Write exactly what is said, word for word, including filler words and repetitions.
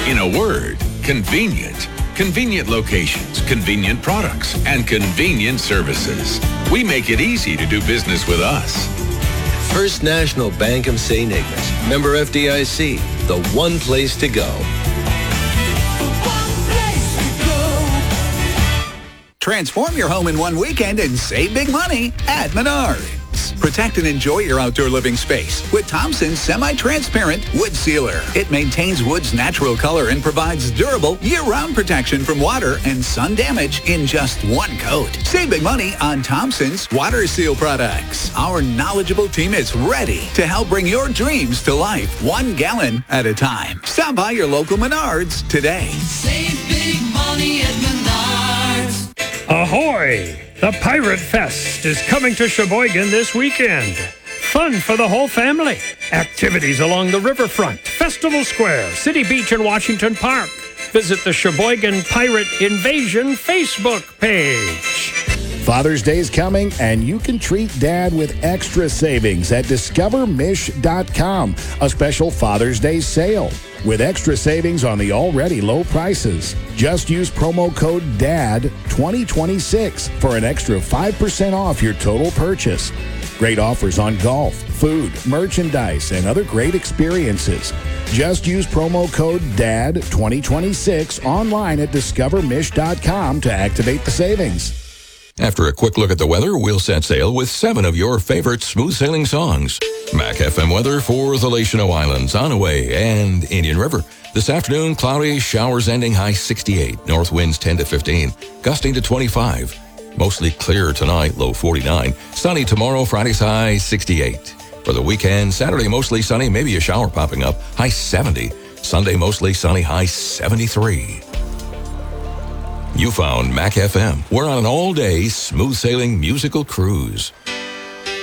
In a word, convenient. Convenient locations, convenient products, and convenient services. We make it easy to do business with us. First National Bank of Saint Ignace. Member F D I C. The one place to go. Transform your home in one weekend and save big money at Menards. Protect and enjoy your outdoor living space with Thompson's semi-transparent wood sealer. It maintains wood's natural color and provides durable year-round protection from water and sun damage in just one coat. Save big money on Thompson's water seal products. Our knowledgeable team is ready to help bring your dreams to life one gallon at a time. Stop by your local Menards today. Save big money at Menards. Ahoy! The Pirate Fest is coming to Sheboygan this weekend. Fun for the whole family. Activities along the riverfront, Festival Square, City Beach, and Washington Park. Visit the Sheboygan Pirate Invasion Facebook page. Father's Day is coming, and you can treat Dad with extra savings at discover mish dot com, a special Father's Day sale. With extra savings on the already low prices. Just use promo code D A D twenty twenty-six for an extra five percent off your total purchase. Great offers on golf, food, merchandise, and other great experiences. Just use promo code D A D twenty twenty-six online at discover mish dot com to activate the savings. After a quick look at the weather, we'll set sail with seven of your favorite smooth sailing songs. Mac F M weather for the Lachino Islands, Onaway, and Indian River. This afternoon, cloudy, showers ending, high sixty-eight. North winds ten to fifteen, gusting to twenty-five. Mostly clear tonight, low forty-nine. Sunny tomorrow, Friday's high sixty-eight. For the weekend, Saturday mostly sunny, maybe a shower popping up, high seventy. Sunday mostly sunny, high seventy-three. You found Mac F M. We're on an all-day smooth sailing musical cruise.